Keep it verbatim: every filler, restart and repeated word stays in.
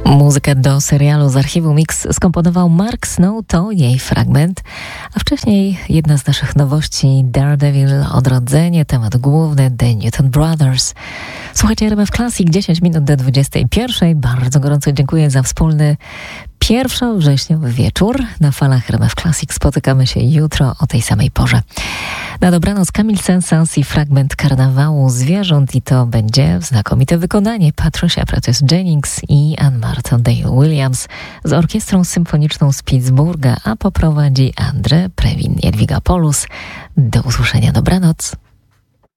Muzykę do serialu z archiwum Mix skomponował Mark Snow, to jej fragment, a wcześniej jedna z naszych nowości, Daredevil, Odrodzenie, temat główny The Newton Brothers. Słuchajcie, R M F Classic, dziesięć minut do dwudziestej pierwszej. Bardzo gorąco dziękuję za wspólny pierwszowrześniowy wieczór. Na falach R M F Classic spotykamy się jutro o tej samej porze. Na dobranoc Camille Saint-Saëns i fragment Karnawału Zwierząt i to będzie znakomite wykonanie Patricia Prattis-Jennings i Ann-Martha Dale-Williams z Orkiestrą Symfoniczną z Pittsburgha, a poprowadzi André Previn, Jadwiga Polus. Do usłyszenia, dobranoc.